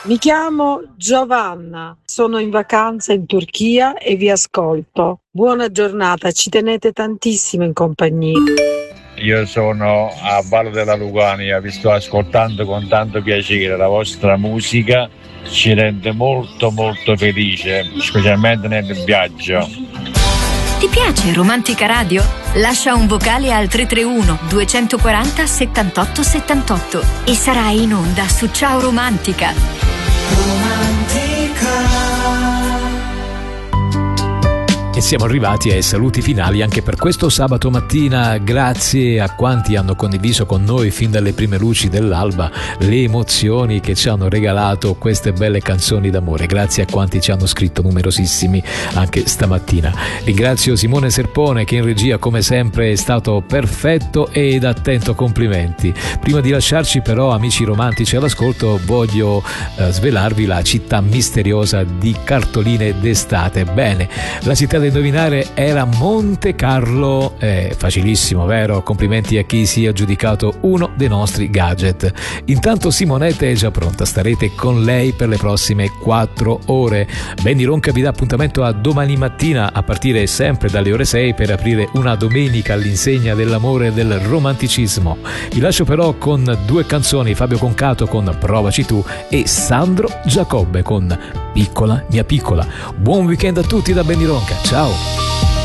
Mi chiamo Giovanna, sono in vacanza in Turchia e vi ascolto. Buona giornata, ci tenete tantissimo in compagnia. Io sono a Valle della Lucania, vi sto ascoltando con tanto piacere, la vostra musica ci rende molto molto felice, specialmente nel viaggio. Ti piace Romantica Radio? Lascia un vocale al 331 240 78 78 e sarai in onda su Ciao Romantica. E siamo arrivati ai saluti finali anche per questo sabato mattina. Grazie a quanti hanno condiviso con noi fin dalle prime luci dell'alba le emozioni che ci hanno regalato queste belle canzoni d'amore. Grazie a quanti ci hanno scritto, numerosissimi anche stamattina. Ringrazio Simone Serpone che in regia come sempre è stato perfetto ed attento. Complimenti. Prima di lasciarci però, amici romantici all'ascolto, voglio svelarvi la città misteriosa di cartoline d'estate. Bene, la città da indovinare era Monte Carlo. Facilissimo, vero? Complimenti a chi si è aggiudicato uno dei nostri gadget. Intanto Simonetta è già pronta, starete con lei per le prossime 4 ore. Benny Ronca vi dà appuntamento a domani mattina a partire sempre dalle ore 6 per aprire una domenica all'insegna dell'amore e del romanticismo. Vi lascio però con 2 canzoni: Fabio Concato con Provaci tu e Sandro Giacobbe con Piccola mia piccola. Buon weekend a tutti da Benny Ronca, ciao!